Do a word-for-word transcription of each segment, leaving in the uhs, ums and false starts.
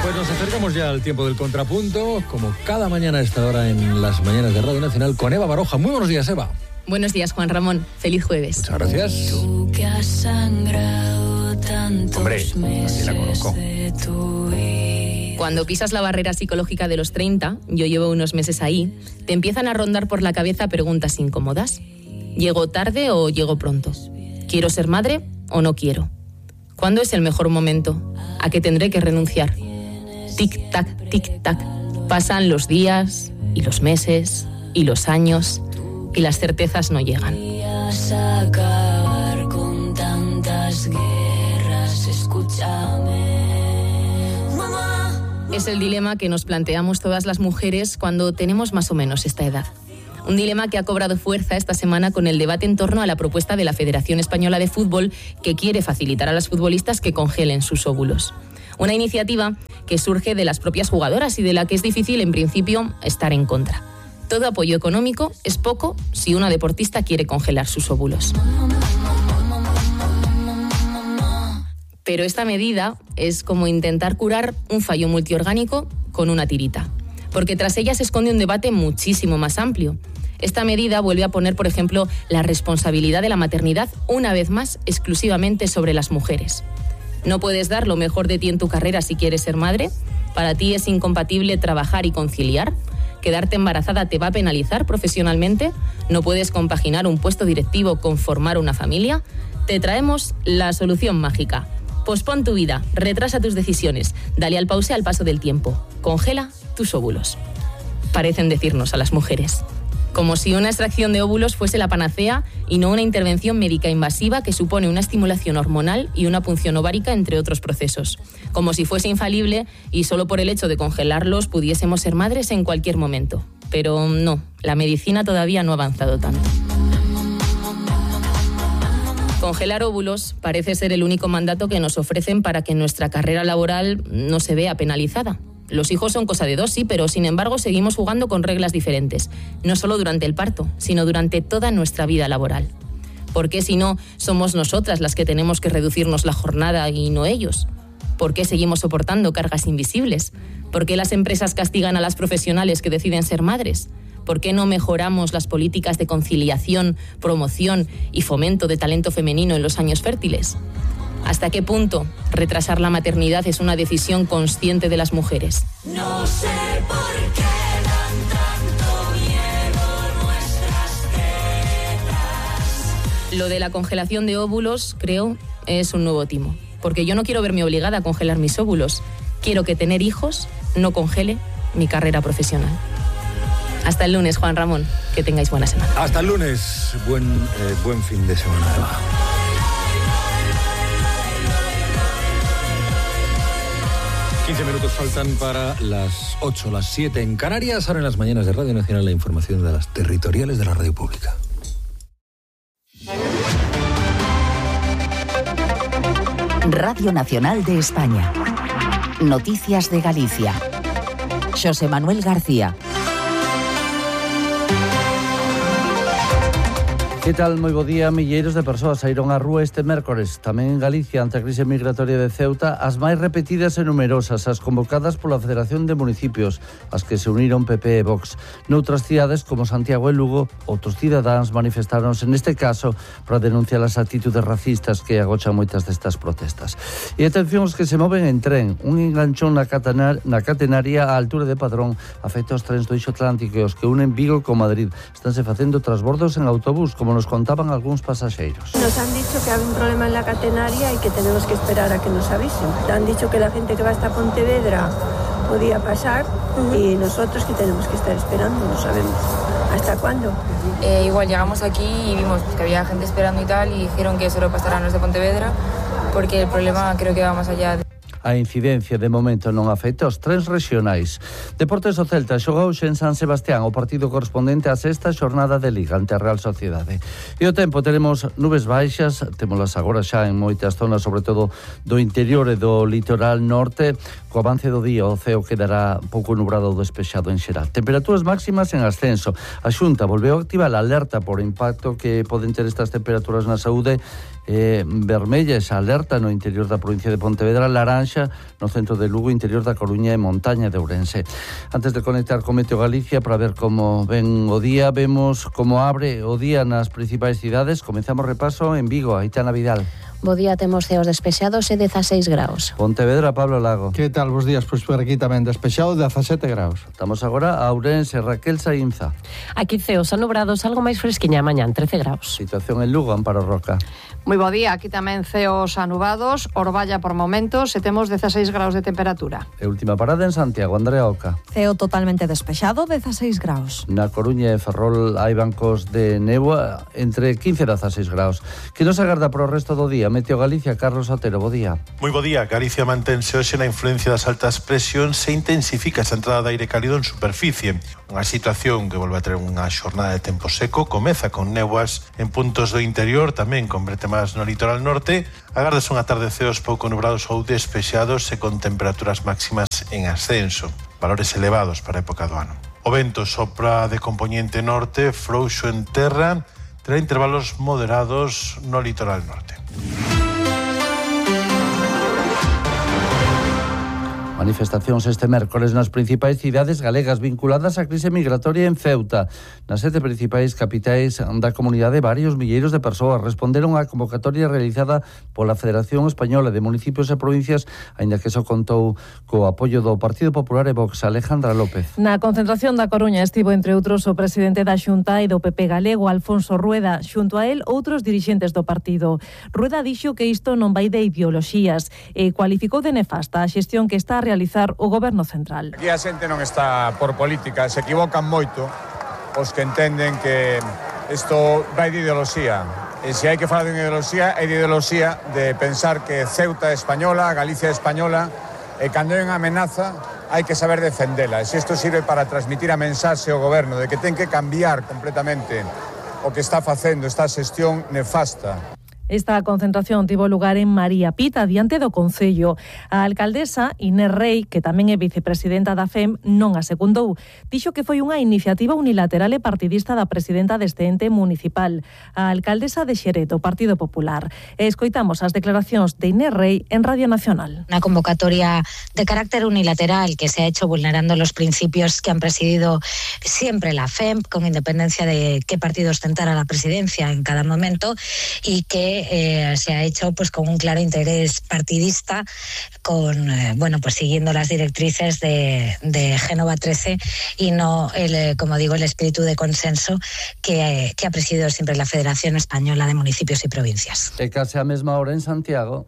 Pues nos acercamos ya al tiempo del contrapunto, como cada mañana a esta hora en las mañanas de Radio Nacional, con Eva Baroja. Muy buenos días, Eva. Buenos días, Juan Ramón. Feliz jueves. Muchas gracias. Tú que has sangrado tantos Hombre, así la conozco. Cuando pisas la barrera psicológica de los treinta, yo llevo unos meses ahí, te empiezan a rondar por la cabeza preguntas incómodas. ¿Llego tarde o llego pronto? ¿Quiero ser madre o no quiero? ¿Cuándo es el mejor momento? ¿A qué tendré que renunciar? Tic-tac, tic-tac. Pasan los días y los meses y los años y las certezas no llegan. Acabar con tantas guerras, escúchame. Mamá. Es el dilema que nos planteamos todas las mujeres cuando tenemos más o menos esta edad. Un dilema que ha cobrado fuerza esta semana con el debate en torno a la propuesta de la Federación Española de Fútbol, que quiere facilitar a las futbolistas que congelen sus óvulos. Una iniciativa que surge de las propias jugadoras y de la que es difícil, en principio, estar en contra. Todo apoyo económico es poco si una deportista quiere congelar sus óvulos. Pero esta medida es como intentar curar un fallo multiorgánico con una tirita, porque tras ella se esconde un debate muchísimo más amplio. Esta medida vuelve a poner, por ejemplo, la responsabilidad de la maternidad una vez más exclusivamente sobre las mujeres. ¿No puedes dar lo mejor de ti en tu carrera si quieres ser madre? ¿Para ti es incompatible trabajar y conciliar? ¿Quedarte embarazada te va a penalizar profesionalmente? ¿No puedes compaginar un puesto directivo con formar una familia? Te traemos la solución mágica. Pospon tu vida, retrasa tus decisiones, dale al pause al paso del tiempo. Congela tus óvulos. Parecen decirnos a las mujeres. Como si una extracción de óvulos fuese la panacea y no una intervención médica invasiva que supone una estimulación hormonal y una punción ovárica, entre otros procesos. Como si fuese infalible y solo por el hecho de congelarlos pudiésemos ser madres en cualquier momento. Pero no, la medicina todavía no ha avanzado tanto. Congelar óvulos parece ser el único mandato que nos ofrecen para que nuestra carrera laboral no se vea penalizada. Los hijos son cosa de dos, sí, pero sin embargo seguimos jugando con reglas diferentes, no solo durante el parto, sino durante toda nuestra vida laboral. ¿Por qué si no somos nosotras las que tenemos que reducirnos la jornada y no ellos? ¿Por qué seguimos soportando cargas invisibles? ¿Por qué las empresas castigan a las profesionales que deciden ser madres? ¿Por qué no mejoramos las políticas de conciliación, promoción y fomento de talento femenino en los años fértiles? ¿Hasta qué punto retrasar la maternidad es una decisión consciente de las mujeres? No sé por qué dan tanto miedo nuestras tetas. Lo de la congelación de óvulos, creo, es un nuevo timo. Porque yo no quiero verme obligada a congelar mis óvulos. Quiero que tener hijos no congele mi carrera profesional. Hasta el lunes, Juan Ramón. Que tengáis buena semana. Hasta el lunes. Buen, eh, buen fin de semana, Eva. quince minutos faltan para las ocho, las siete en Canarias. Ahora en las mañanas de Radio Nacional la información de las territoriales de la radio pública. Radio Nacional de España. Noticias de Galicia. Xosé Manuel García. Que tal? Moi bo día. Milleiros de persoas saíron á rúa este mércores, tamén en Galicia, ante a crise migratoria de Ceuta, as máis repetidas e numerosas, as convocadas pola Federación de Municipios, as que se uniron P P e Vox. Noutras cidades, como Santiago e Lugo, outros cidadáns manifestaronse, neste caso, para denunciar as actitudes racistas que agochan moitas destas protestas. E atención os que se moven en tren. Un enganchón na, catenar, na catenaria á altura de Padrón afecta os trens do Eixo Atlántico e os que unen Vigo con Madrid. Estánse facendo transbordos en autobús, como nos contaban algúns pasaxeiros. Nos han dicho que hay un problema en la catenaria y que tenemos que esperar a que nos avisen. Han dicho que la gente que va hasta Pontevedra podía pasar uh-huh. y nosotros que tenemos que estar esperando, no sabemos hasta cuándo. Eh, igual llegamos aquí y vimos pues, que había gente esperando y tal y dijeron que solo pasarán los de Pontevedra porque el problema creo que va más allá de... A incidencia de momento non afecta os trens rexionais. Deportes o Celta xoga hoxe en San Sebastián o partido correspondente á sexta xornada de Liga ante a Real Sociedade. E o tempo, tenemos nubes baixas, témolas agora xa en moitas zonas, sobre todo do interior e do litoral norte. Co avance do día o ceo quedará pouco nubrado ou despexado en xeral. Temperaturas máximas en ascenso. A Xunta volveu a activar a alerta por impacto que poden ter estas temperaturas na saúde eh, vermella, esa alerta no interior da provincia de Pontevedra, laranxa no centro de Lugo, interior da Coruña e montaña de Ourense. Antes de conectar con Meteo Galicia para ver como ven o día, vemos como abre o día nas principais cidades. Comenzamos repaso en Vigo, Aitana Vidal. Bo día, temos ceos despexados e dezaseis graus. Pontevedra, Pablo Lago. Que tal, bos días? Pois por aquí tamén despexado, dezasete graus. Estamos agora a Ourense, Raquel Saínza. Aquí ceos anubrados, algo máis fresquiña mañán, trece graus. Situación en Lugo, Amparo Roca. Moi bo día, aquí tamén ceos anubados, Orballa por momentos e temos dezaseis graus de temperatura. E última parada en Santiago, Andrea Oca. Ceo totalmente despexado, dezaseis graus. Na Coruña e Ferrol hai bancos de néboa entre quince e dezaseis graus. Que nos agarda pro resto do día? Meteo Galicia, Carlos Otero, bo día. Moi bo día, Galicia mantense hoxe na influencia das altas presións e intensifica esa entrada de aire cálido en superficie. Unha situación que volve a ter unha xornada de tempo seco, comeza con néboas en puntos do interior, tamén con bretemas no litoral norte. Agardas unha tarde ceos pouco nubrados ou despexados e con temperaturas máximas en ascenso, valores elevados para a época do ano. O vento sopra de compoñente norte, frouxo en terra, terá intervalos moderados no litoral norte. Manifestacións este mércores nas principais cidades galegas vinculadas á crise migratoria en Ceuta. Nas sete principais capitais da comunidade, varios milleiros de persoas responderon á convocatoria realizada pola Federación Española de Municipios e Provincias, aínda que só contou co apoio do Partido Popular e Vox. Alejandra López. Na concentración da Coruña estivo, entre outros, o presidente da Xunta e do P P galego, Alfonso Rueda, xunto a él outros dirixentes do partido. Rueda dixo que isto non vai de ideoloxías e cualificou de nefasta a xestión que está a realizar o Goberno Central. Aquí a xente non está por política, se equivocan moito os que entenden que isto vai de ideoloxía. E se hai que falar de ideoloxía, é de ideoloxía de pensar que Ceuta é española, Galicia é española, e cando hai unha amenaza hai que saber defendela. E se isto sirve para transmitir a mensaxe ao Goberno de que ten que cambiar completamente o que está facendo esta xestión nefasta. Esta concentración tivo lugar en María Pita, diante do Concello. A alcaldesa Inés Rei, que tamén é vicepresidenta da F E M, non a secundou. Dixo que foi unha iniciativa unilateral e partidista da presidenta deste ente municipal, a alcaldesa de Xerez, do Partido Popular. E escoitamos as declaracións de Inés Rei en Radio Nacional. Una convocatoria de carácter unilateral que se ha hecho vulnerando los principios que han presidido siempre la F E M, con independencia de qué partido ostentara la presidencia en cada momento, y que Eh, se ha hecho pues con un claro interés partidista, con eh, bueno pues siguiendo las directrices de, de Génova trece y no el eh, como digo el espíritu de consenso que, eh, que ha presidido siempre la Federación Española de Municipios y Provincias. E case a mesma hora en Santiago.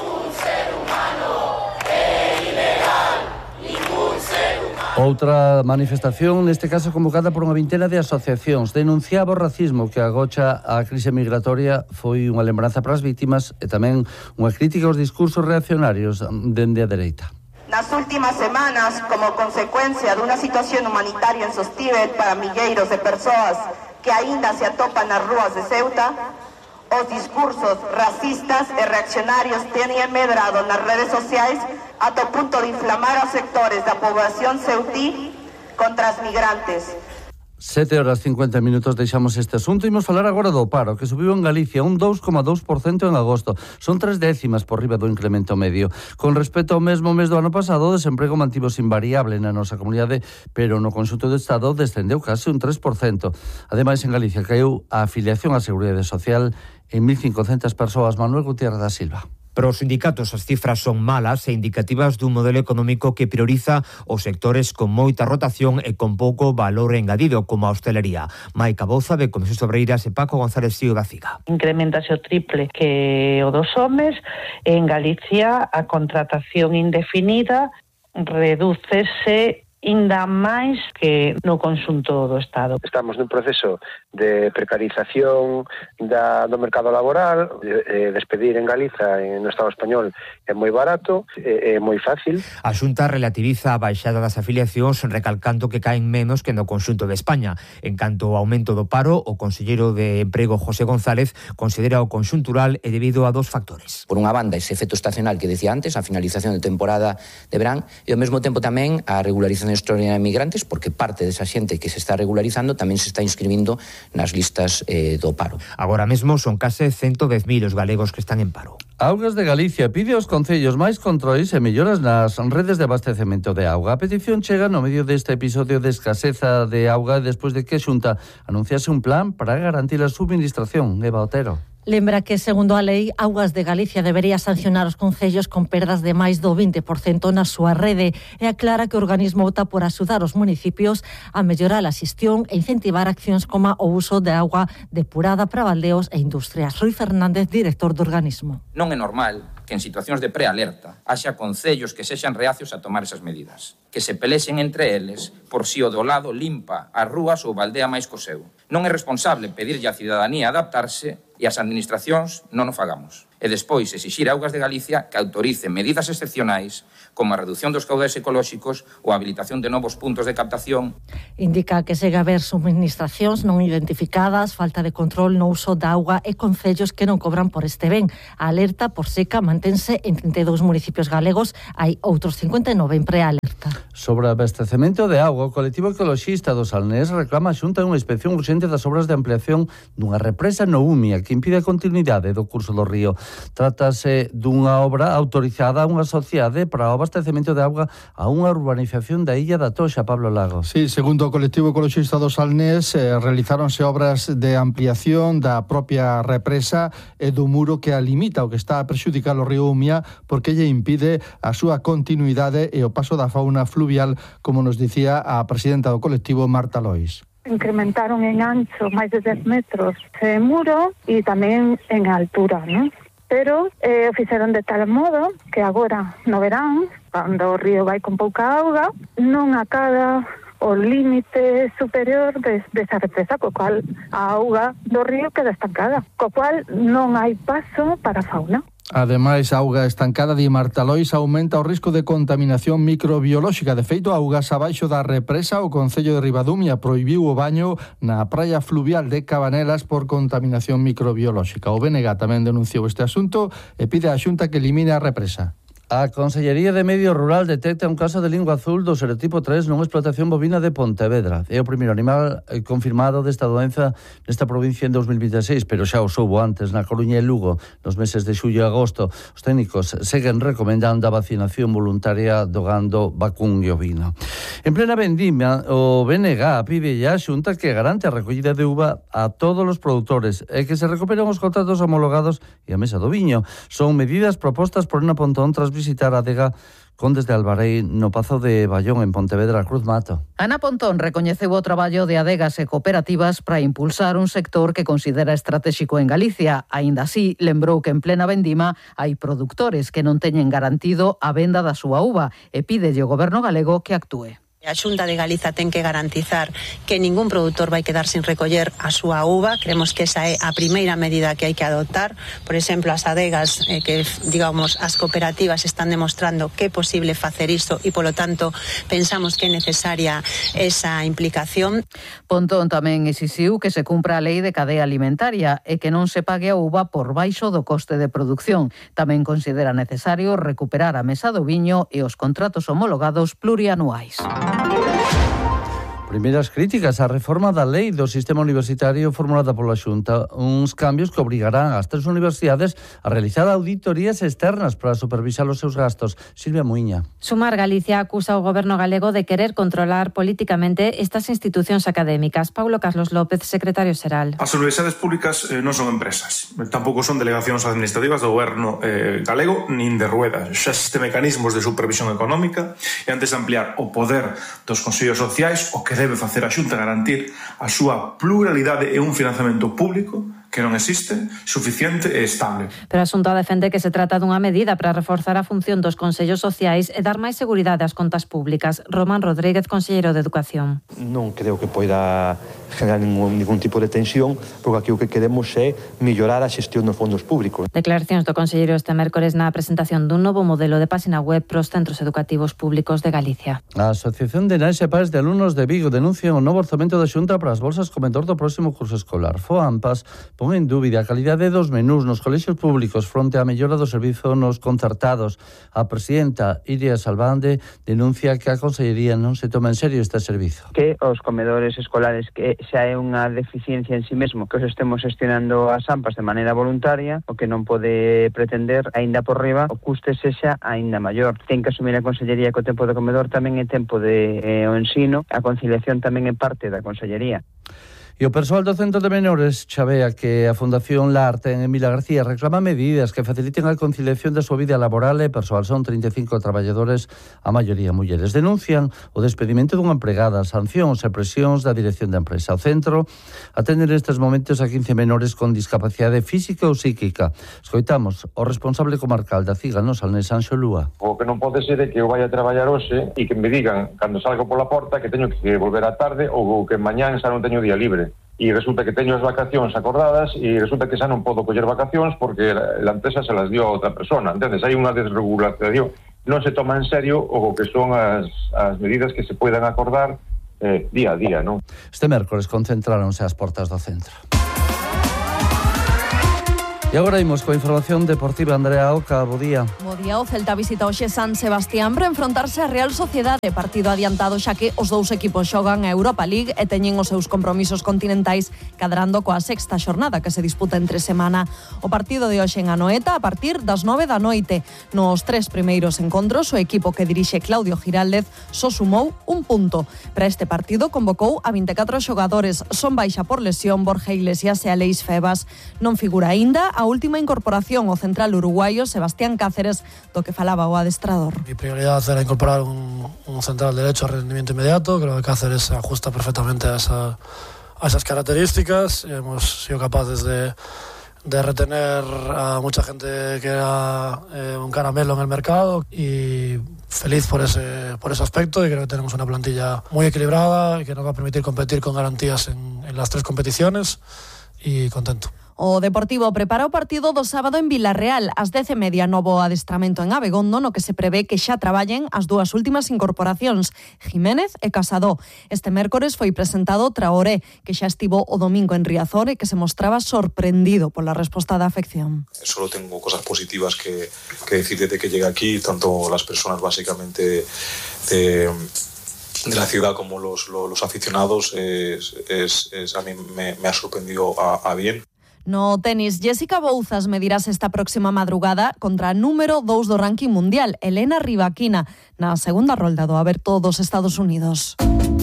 Outra manifestación, neste caso convocada por unha vintena de asociacións, denunciaba o racismo que agocha a crise migratoria. Foi unha lembranza para as vítimas e tamén unha crítica aos discursos reaccionarios dende a dereita. Nas últimas semanas, como consecuencia dunha situación humanitaria insostível para milleiros de persoas que aínda se atopan nas rúas de Ceuta, os discursos racistas e reaccionarios teñen medrado nas redes sociais ata o punto de inflamar os sectores da poboación ceutí contra os migrantes. Sete horas cincuenta minutos deixamos este asunto. Imos falar agora do paro, que subiu en Galicia un dous coma dous por cento en agosto. Son tres décimas por riba do incremento medio. Con respecto ao mesmo mes do ano pasado, o desemprego mantivose invariable na nosa comunidade, pero no conxunto do Estado descendeu case un tres por cento. Ademais, en Galicia caeu a afiliación á Seguridade Social en mil cincocentas persoas. Manuel Gutiérrez da Silva. Para os sindicatos as cifras son malas e indicativas dun modelo económico que prioriza os sectores con moita rotación e con pouco valor engadido, como a hostelería. Maica Bouza, de Comisiones Obreiras, e Paco González Sío da Figa. Incrementase o triple que o dos homes. En Galicia a contratación indefinida redúcese ainda máis que no conxunto do Estado. Estamos nun proceso de precarización da, do mercado laboral. Eh, despedir en Galiza, no Estado español, é moi barato, é, é moi fácil. A Xunta relativiza a baixada das afiliacións, recalcando que caen menos que no conxunto de España. En canto ao aumento do paro, o conselleiro de Emprego, José González, considera o conxuntural e debido a dos factores. Por unha banda, ese efecto estacional que decía antes, a finalización de temporada de verán, e ao mesmo tempo tamén a regularización extraordinaria de migrantes, porque parte desa xente que se está regularizando tamén se está inscribindo nas listas eh, do paro. Agora mesmo son case ciento dez mil os galegos que están en paro. Augas de Galicia pide aos concellos máis controis e melloras nas redes de abastecemento de auga. A petición chega no medio deste episodio de escaseza de auga despois de que a Xunta anunciase un plan para garantir a subministración. Eva Otero. Lembra que, segundo a lei, Augas de Galicia debería sancionar os concellos con perdas de máis do vinte por cento na súa rede e aclara que o organismo opta por axudar os municipios a mellorar a xestión e incentivar accións como o uso de auga depurada para baldeos e industrias. Rui Fernández, director do organismo. Non é normal que en situacións de prealerta haxa concellos que sexan reacios a tomar esas medidas, que se pelexen entre eles por si o do lado limpa as rúas ou baldea máis co seu. Non é responsable pedirlle á cidadanía adaptarse e as administracións non o fagamos. E despois exixir a Augas de Galicia que autorice medidas excepcionais como a reducción dos caudais ecolóxicos ou a habilitación de novos puntos de captación. Indica que segue a haber subministracións non identificadas, falta de control no uso da auga e concellos que non cobran por este ben. A alerta por seca mantense en trinta e dous municipios galegos, hai outros cincuenta e nove en prealerta. Sobre o abastecemento de auga, o colectivo ecoloxista do Salnés reclama a Xunta unha inspección urxente das obras de ampliación dunha represa no Umia que impide a continuidade do curso do río. Trátase dunha obra autorizada a unha sociedade para o abastecemento de auga a unha urbanización da Illa da Toxa, Pablo Lago. Sí, segundo o colectivo ecoloxista do Salnés, eh, realizáronse obras de ampliación da propia represa e do muro que a limita, o que está a perxudicar o río Umia porque lle impide a súa continuidade e o paso da fauna fluvial, como nos dicía a presidenta do colectivo, Marta Lois. Incrementaron en ancho máis de dez metros de muro e tamén en altura, ¿no? Pero eh, fixeron de tal modo que agora no verán, cando o río vai con pouca auga, non acada o límite superior de, desa represa, co cual a auga do río queda estancada, co cual non hai paso para a fauna. Ademais, a auga estancada de Marta Lois aumenta o risco de contaminación microbiolóxica. De feito, augas abaixo da represa, o Concello de Ribadumia prohibiu o baño na praia fluvial de Cabanelas por contaminación microbiolóxica. O B N G tamén denunciou este asunto e pide á Xunta que elimine a represa. A Consellería de Medio Rural detecta un caso de lingua azul do serotipo tres nunha explotación bovina de Pontevedra. É o primeiro animal confirmado desta doenza nesta provincia en dos mil vinte e seis, pero xa o soubo antes na Coruña e Lugo nos meses de xullo e agosto. Os técnicos seguen recomendando a vacinación voluntaria do gando vacún e ovino. En plena vendimia, o B N G pide a Xunta que garante a recollida de uva a todos os produtores e que se recuperen os contratos homologados e a mesa do viño. Son medidas propostas por Ana Pontón tras visitar a adega Condes de Albarei no Pazo de Bayón en Pontevedra, Cruz Mato. Ana Pontón recoñeceu o traballo de adegas e cooperativas para impulsar un sector que considera estratégico en Galicia. Aínda así, lembrou que en plena vendima hai produtores que non teñen garantido a venda da súa uva e pídelle ao goberno galego que actúe. A Xunta de Galiza ten que garantizar que ningún produtor vai quedar sin recoller a súa uva. Creemos que esa é a primeira medida que hai que adoptar. Por exemplo, as adegas, eh, que, digamos, as cooperativas están demostrando que é posible facer isto e, polo tanto, pensamos que é necesaria esa implicación. Pontón tamén exixiu que se cumpra a lei de cadea alimentaria e que non se pague a uva por baixo do coste de produción. Tamén considera necesario recuperar a mesa do viño e os contratos homologados plurianuais. Primeiras críticas á reforma da lei do sistema universitario formulada pola Xunta, uns cambios que obrigarán as tres universidades a realizar auditorías externas para supervisar os seus gastos. Silvia Muiña. Sumar Galicia acusa ao goberno galego de querer controlar políticamente estas institucións académicas. Paulo Carlos López, secretario xeral. As universidades públicas eh, non son empresas, tampouco son delegacións administrativas do goberno eh, galego nin de Rueda. Xa existe mecanismos de supervisión económica e antes de ampliar o poder dos consellos sociais, o que debe facer a Xunta garantir a súa pluralidade e un financiamento público que non existe, suficiente e estable. Pero a Xunta defende que se trata dunha medida para reforzar a función dos consellos sociais e dar máis seguridade ás contas públicas. Román Rodríguez, conselleiro de Educación. Non creo que poida generar ningún, ningún tipo de tensión, porque aquí o que queremos é mellorar a xestión dos fondos públicos. Declaracións do conselleiro este mércores na presentación dun novo modelo de páxina web pros centros educativos públicos de Galicia. A Asociación de Nais e Pais de Alumnos de Vigo denuncian o novo orzamento da Xunta para as bolsas comedor do próximo curso escolar. FOAMPAS pon en dúbida a calidade dos menús nos colexios públicos fronte á mellora do servizo nos concertados. A presidenta Iria Salvande denuncia que a Consellería non se toma en serio este servizo. Que os comedores escolares que xa é unha deficiencia en sí mesmo, que os estemos gestionando as AMPAs de maneira voluntaria, o que non pode pretender, aínda por riba, o custe sexa aínda maior. Ten que asumir a Consellería que o tempo do comedor tamén é tempo de eh, o ensino, a conciliación tamén é parte da Consellería. E o persoal do Centro de Menores chavea que a Fundación Lar ten en Vila García reclama medidas que faciliten a conciliación da súa vida laboral e persoal. Son trinta e cinco traballadores, a maioría mulleres. Denuncian o despedimento dunha empregada, sancións e presións da dirección da empresa. O centro atende nestes momentos a quince menores con discapacidade física ou psíquica. Escoitamos o responsable comarcal da CIGA no Salnés, Anxo Lúa. O que non pode ser é que eu vaya a traballar hoxe e que me digan, cando salgo pola porta, que teño que volver á tarde ou que mañán xa non teño día libre. E resulta que teño as vacacións acordadas e resulta que xa non podo coller vacacións porque a empresa se las dio a outra persona, entendes? Hai unha desregulación, non se toma en serio o que son as, as medidas que se poden acordar eh, día a día, non? Este mércores concentráronse ás portas do centro. E agora imos coa información deportiva. Andrea Oca, bo día. Bo día, o Celta visita hoxe San Sebastián para enfrontarse a Real Sociedade, partido adiantado xa que os dous equipos xogan a Europa League e teñen os seus compromisos continentais cadrando coa sexta xornada que se disputa entre semana. O partido de hoxe en Anoeta a partir das nove da noite. Nos tres primeiros encontros o equipo que dirixe Claudio Giraldez só sumou un punto. Para este partido convocou a vinte e catro xogadores. Son baixa por lesión Borja Iglesias e Aleix Febas. Non figura aínda a última incorporación o central uruguayo Sebastián Cáceres, do que falaba o adestrador. Mi prioridad era incorporar un, un central derecho a rendimiento inmediato. Creo que Cáceres se ajusta perfectamente a, esa, a esas características. Y hemos sido capaces de, de retener a mucha gente que era eh, un caramelo en el mercado y feliz por ese, por ese aspecto, y creo que tenemos una plantilla muy equilibrada y que nos va a permitir competir con garantías en, en las tres competiciones, y contento. O Deportivo prepara o partido do sábado en Vilarreal. Ás dez e media novo adestramento en Abegondo, no que se prevé que xa traballen as dúas últimas incorporacións, Jiménez e Casado. Este mércores foi presentado Traoré, que xa estivo o domingo en Riazor e que se mostraba sorprendido pola resposta da afección. Solo tengo cosas positivas que, que decir desde que llegué aquí, tanto las personas básicamente de... de la ciudad como los, los, los aficionados, es, es, es, a mí me, me ha sorprendido a, a bien. No tenis, Jessica Bouzas medirás esta próxima madrugada contra a número dous do ranking mundial, Elena Rybakina, na segunda rolda do Aberto dos Estados Unidos.